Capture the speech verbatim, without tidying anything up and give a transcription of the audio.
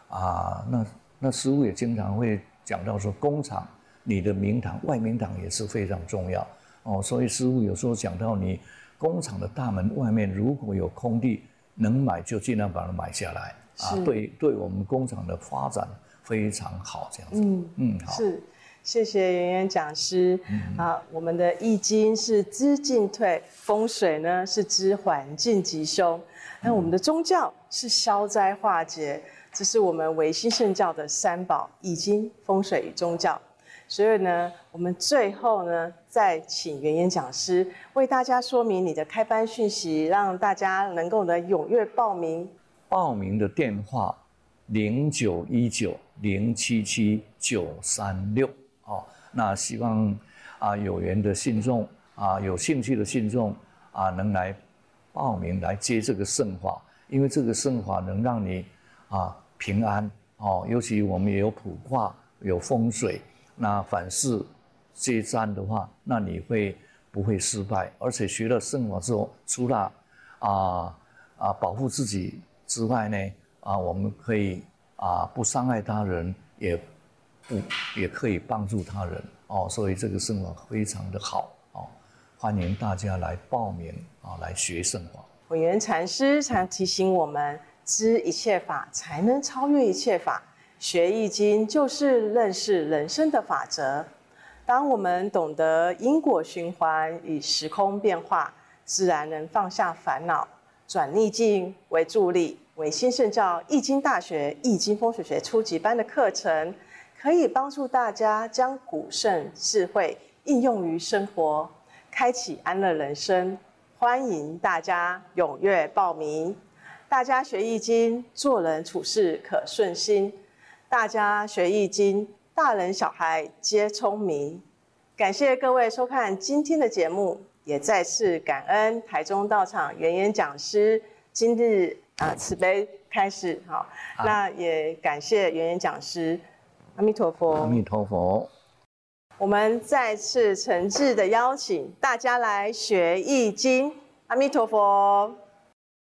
啊，那那师父也经常会讲到说，工厂你的明堂、外明堂也是非常重要哦。所以师父有时候讲到，你工厂的大门外面如果有空地，能买就尽量把它买下来啊，对，对我们工厂的发展非常好，这样子。嗯嗯，好。 是。谢谢圆圆讲师、嗯、啊，我们的易经是知进退，风水呢是知环境吉凶，那我们的宗教是消灾化解，这是我们唯心圣教的三宝：易经、风水与宗教。所以呢，我们最后呢，再请圆圆讲师为大家说明你的开班讯息，让大家能够呢踊跃报名。 报名的电话：零九一九零七七九三六。哦，那希望啊有缘的信众啊有兴趣的信众啊能来报名来接这个圣法，因为这个圣法能让你啊平安哦。尤其我们也有卜卦、有风水，那凡事接占的话，那你会不会失败？而且学了圣法之后，除了啊啊保护自己之外呢，啊我们可以啊不伤害他人，也不也可以帮助他人哦，所以这个圣法非常的好哦，欢迎大家来报名啊，来学圣法。 委员禅师常提醒我们，知一切法才能超越一切法，学易经就是认识人生的法则。当我们懂得因果循环与时空变化，自然能放下烦恼，转逆境为助力。唯心圣教易经大学易经风水学初级班的课程，可以帮助大家将古圣智慧应用于生活，开启安乐人生。欢迎大家踊跃报名。大家学易经，做人处事可顺心。大家学易经，大人小孩皆聪明。感谢各位收看今天的节目，也再次感恩台中道场圆圆讲师今日啊慈悲开示。好，啊、那也感谢圆圆讲师。阿弥陀佛， 阿弥陀佛。 我们再次诚挚的邀请大家来学易经。阿弥陀佛。